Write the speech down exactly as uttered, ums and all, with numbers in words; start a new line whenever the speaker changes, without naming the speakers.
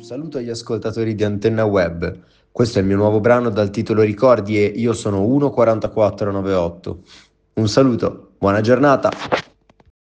Saluto agli ascoltatori di Antenna Web. Questo è il mio nuovo brano dal titolo Ricordi e io sono uno quarantaquattro novantotto. Un saluto, buona giornata!